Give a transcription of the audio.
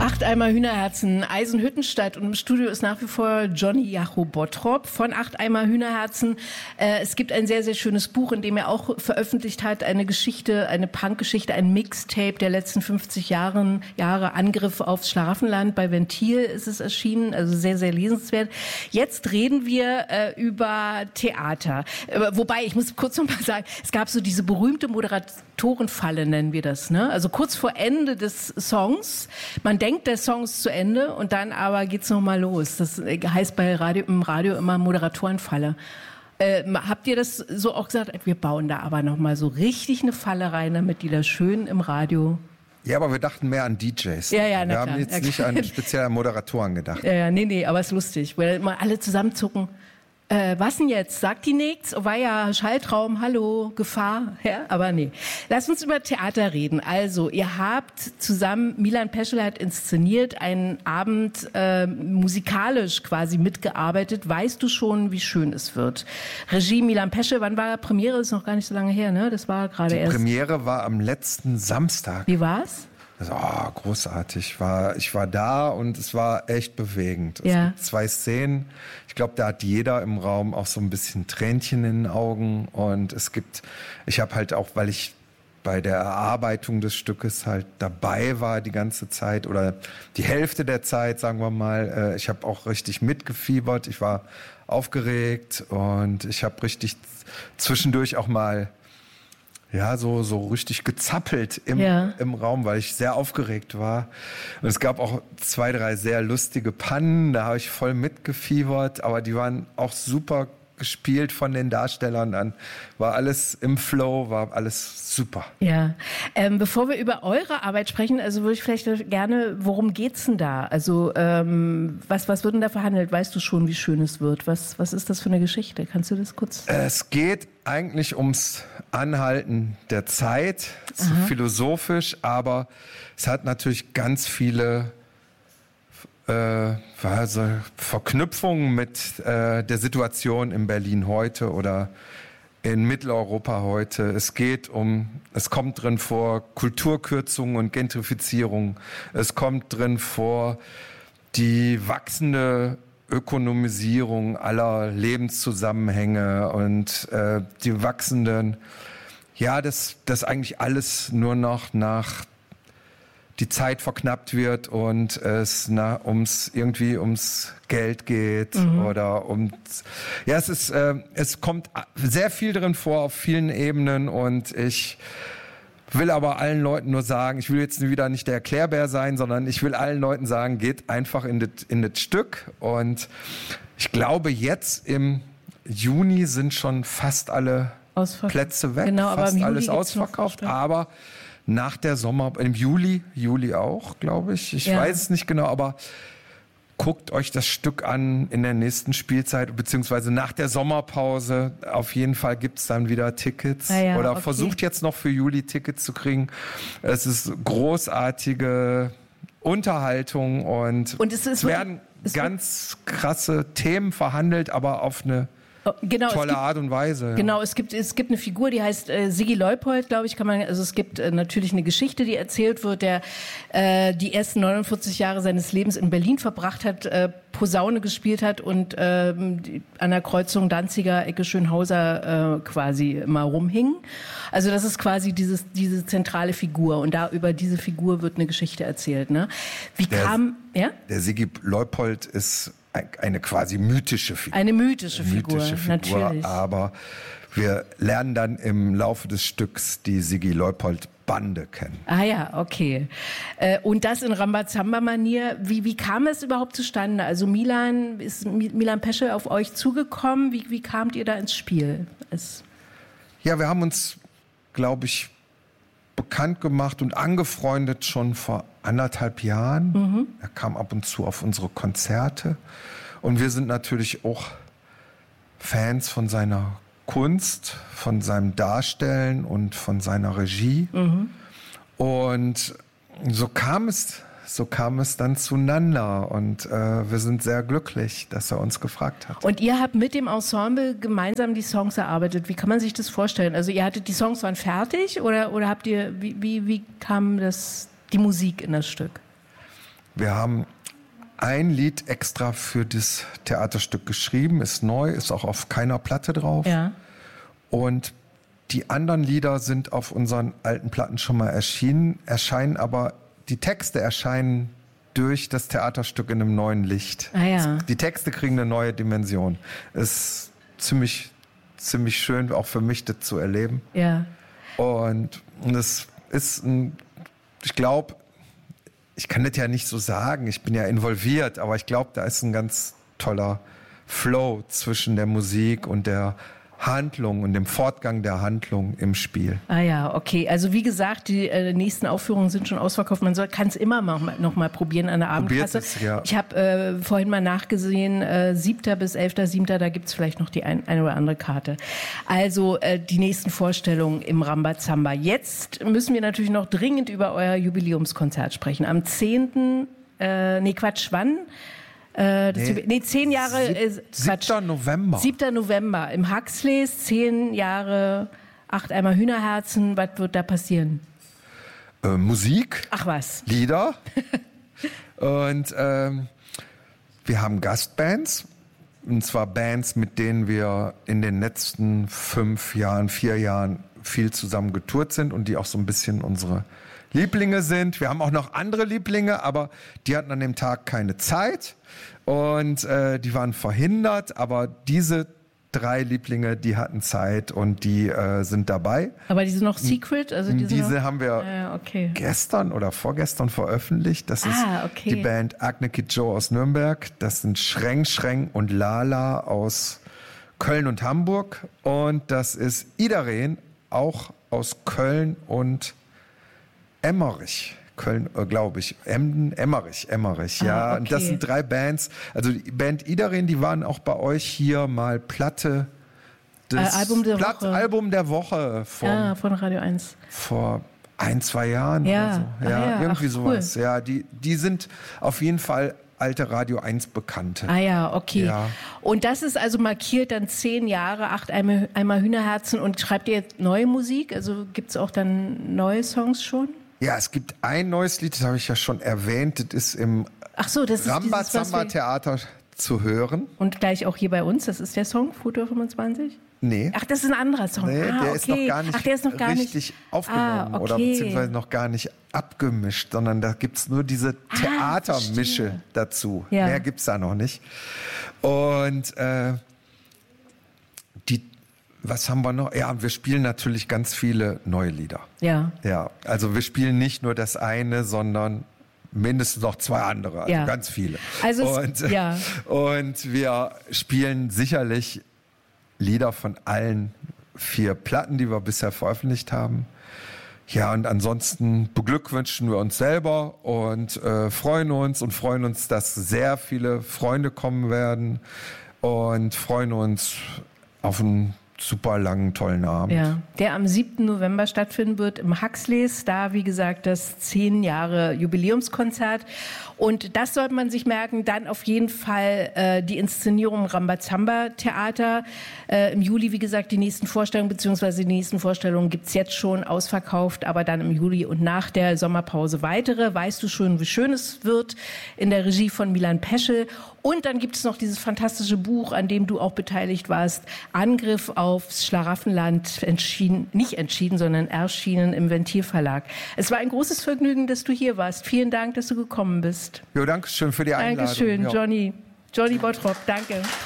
8 Eimer Hühnerherzen, Eisenhüttenstadt, und im Studio ist nach wie vor Johnny Jacho Bottrop von 8 Eimer Hühnerherzen. Es gibt ein sehr, sehr schönes Buch, in dem er auch veröffentlicht hat, eine Geschichte, eine Punkgeschichte, ein Mixtape der letzten 50 Jahre, Angriff aufs Schlaraffenland. Bei Ventil ist es erschienen, also sehr, sehr lesenswert. Jetzt reden wir über Theater. Wobei, ich muss kurz noch mal sagen, es gab so diese berühmte Moderatorenfalle, nennen wir das, ne? Also kurz vor Ende des Songs, man denkt, der Song ist zu Ende und dann aber geht's noch mal los. Das heißt im Radio immer Moderatorenfalle. Habt ihr das so auch gesagt? Wir bauen da aber noch mal so richtig eine Falle rein, damit die da schön im Radio... Ja, aber wir dachten mehr an DJs. Ja, ja, wir haben jetzt nicht an spezielle Moderatoren gedacht. Ja, nee, aber es ist lustig, weil immer alle zusammenzucken. Was denn jetzt? Sagt die nichts? Oh weia, Schalltraum, hallo, Gefahr. Ja, aber nee. Lass uns über Theater reden. Also, ihr habt zusammen, Milan Peschel hat inszeniert, einen Abend musikalisch quasi mitgearbeitet. Weißt du schon, wie schön es wird? Regie Milan Peschel, wann war Premiere? Das ist noch gar nicht so lange her, ne? Das war gerade erst. Die Premiere war am letzten Samstag. Wie war's? Großartig. Ich war da und es war echt bewegend. Es gibt 2 Szenen. Ich glaube, da hat jeder im Raum auch so ein bisschen Tränchen in den Augen. Und ich habe halt auch, weil ich bei der Erarbeitung des Stückes halt dabei war die ganze Zeit oder die Hälfte der Zeit, sagen wir mal, ich habe auch richtig mitgefiebert. Ich war aufgeregt und ich habe richtig zwischendurch auch mal so richtig gezappelt im Raum, weil ich sehr aufgeregt war. Und es gab auch 2, 3 sehr lustige Pannen, da habe ich voll mitgefiebert, aber die waren auch super gespielt von den Darstellern. Dann war alles im Flow, war alles super. Ja, bevor wir über eure Arbeit sprechen, also würde ich vielleicht gerne, worum geht's denn da? Also was wird denn da verhandelt? Weißt du schon, wie schön es wird? Was ist das für eine Geschichte? Kannst du das kurz? Es geht eigentlich ums Anhalten der Zeit, so philosophisch, aber es hat natürlich ganz viele Verknüpfungen mit der Situation in Berlin heute oder in Mitteleuropa heute. Es kommt drin vor Kulturkürzung und Gentrifizierung. Es kommt drin vor die wachsende Ökonomisierung aller Lebenszusammenhänge und die wachsenden, dass eigentlich alles nur noch nach die Zeit verknappt wird und es ums Geld geht oder es kommt sehr viel drin vor auf vielen Ebenen und ich will aber allen Leuten nur sagen, ich will jetzt wieder nicht der Erklärbär sein, sondern ich will allen Leuten sagen, geht einfach in das Stück und ich glaube jetzt im Juni sind schon fast alle Plätze weg, genau, fast aber alles ausverkauft, aber nach der im Juli auch, glaube ich. Ich weiß es nicht genau, aber guckt euch das Stück an in der nächsten Spielzeit, beziehungsweise nach der Sommerpause. Auf jeden Fall gibt's dann wieder Tickets. Oder versucht jetzt noch für Juli Tickets zu kriegen. Es ist großartige Unterhaltung und es werden ganz krasse Themen verhandelt, aber auf eine tolle Art und Weise. Genau, es gibt eine Figur, die heißt Sigi Leupold, glaube ich, es gibt natürlich eine Geschichte, die erzählt wird, der die ersten 49 Jahre seines Lebens in Berlin verbracht hat, Posaune gespielt hat und an der Kreuzung Danziger, Ecke Schönhauser quasi immer rumhing. Also das ist quasi diese zentrale Figur und da über diese Figur wird eine Geschichte erzählt. Ne? Der Sigi Leupold ist eine quasi mythische Figur. Eine mythische Figur, natürlich. Aber wir lernen dann im Laufe des Stücks die Sigi Leupold Bande kennen. Ah ja, okay. Und das in Rambazamba-Manier. Wie kam es überhaupt zustande? Also ist Milan Peschel auf euch zugekommen? Wie kamt ihr da ins Spiel? Wir haben uns, glaube ich, bekannt gemacht und angefreundet schon vor 1,5 Jahren. Er kam ab und zu auf unsere Konzerte. Und wir sind natürlich auch Fans von seiner Kunst, von seinem Darstellen und von seiner Regie. Und so kam es dann zueinander und wir sind sehr glücklich, dass er uns gefragt hat. Und ihr habt mit dem Ensemble gemeinsam die Songs erarbeitet. Wie kann man sich das vorstellen? Also die Songs waren fertig oder habt ihr, wie kam die Musik in das Stück? Wir haben ein Lied extra für das Theaterstück geschrieben, ist neu, ist auch auf keiner Platte drauf. Ja. Und die anderen Lieder sind auf unseren alten Platten schon mal erscheinen aber die Texte erscheinen durch das Theaterstück in einem neuen Licht. Ah, ja. Die Texte kriegen eine neue Dimension. Ist ziemlich schön, auch für mich das zu erleben. Ja. Und das ist ich glaube, ich kann das ja nicht so sagen, ich bin ja involviert, aber ich glaube, da ist ein ganz toller Flow zwischen der Musik und der Handlung und dem Fortgang der Handlung im Spiel. Ah ja, okay. Also wie gesagt, die nächsten Aufführungen sind schon ausverkauft. Man kann es immer noch mal probieren an der Abendkasse. Ja. Ich habe vorhin mal nachgesehen, 7. bis 11.7., da gibt es vielleicht noch die eine oder andere Karte. Also die nächsten Vorstellungen im Rambazamba. Jetzt müssen wir natürlich noch dringend über euer Jubiläumskonzert sprechen. Am 10. Wann? 10 Jahre. 7. November. 7. November im Huxleys, 10 Jahre, 8 Eimer Hühnerherzen. Was wird da passieren? Musik. Ach was. Lieder. Und wir haben Gastbands. Und zwar Bands, mit denen wir in den letzten 4 Jahren viel zusammen getourt sind und die auch so ein bisschen unsere Lieblinge sind. Wir haben auch noch andere Lieblinge, aber die hatten an dem Tag keine Zeit und die waren verhindert. Aber diese 3 Lieblinge, die hatten Zeit und die sind dabei. Aber die sind noch secret? Also diese haben wir gestern oder vorgestern veröffentlicht. Das ist die Band Agne Kid Joe aus Nürnberg. Das sind Schreng und Lala aus Köln und Hamburg. Und das ist Idaren, auch aus Köln und Emmerich, Köln, glaube ich. Emmerich, ja. Okay. Und das sind 3 Bands. Also die Band Idaren, die waren auch bei euch hier mal Platte des Album der Woche von Radio 1. Vor 1-2 Jahren oder so. Ja, irgendwie sowas. Cool. Ja, die sind auf jeden Fall alte Radio 1 Bekannte. Ah ja, okay. Ja. Und das ist also markiert dann 10 Jahre, 8 Eimer Hühnerherzen. Und schreibt ihr jetzt neue Musik? Also gibt es auch dann neue Songs schon? Ja, es gibt ein neues Lied, das habe ich ja schon erwähnt, das ist im Rambazamba Theater zu hören. Und gleich auch hier bei uns, das ist der Song, Futur 25? Nee. Ach, das ist ein anderer Song. Nee, der ist noch gar nicht richtig aufgenommen oder beziehungsweise noch gar nicht abgemischt, sondern da gibt es nur diese Theatermische dazu. Ja. Mehr gibt es da noch nicht. Und was haben wir noch? Ja, wir spielen natürlich ganz viele neue Lieder. Ja. Ja, also wir spielen nicht nur das eine, sondern mindestens noch 2 andere, also ganz viele. Und wir spielen sicherlich Lieder von allen 4 Platten, die wir bisher veröffentlicht haben. Ja, und ansonsten beglückwünschen wir uns selber und freuen uns, dass sehr viele Freunde kommen werden und freuen uns auf einen super langen, tollen Abend. Ja, der am 7. November stattfinden wird im Huxleys. Da, wie gesagt, das 10 Jahre Jubiläumskonzert. Und das sollte man sich merken. Dann auf jeden Fall die Inszenierung im Rambazamba Theater. Im Juli, wie gesagt, die nächsten Vorstellungen, beziehungsweise die nächsten Vorstellungen gibt's jetzt schon ausverkauft, aber dann im Juli und nach der Sommerpause weitere. Weißt du schon, wie schön es wird? In der Regie von Milan Peschel. Und dann gibt es noch dieses fantastische Buch, an dem du auch beteiligt warst, Angriff aufs Schlaraffenland, sondern erschienen im Ventilverlag. Es war ein großes Vergnügen, dass du hier warst. Vielen Dank, dass du gekommen bist. Jo, danke schön für die Einladung. Dankeschön, Johnny Bottrop, danke.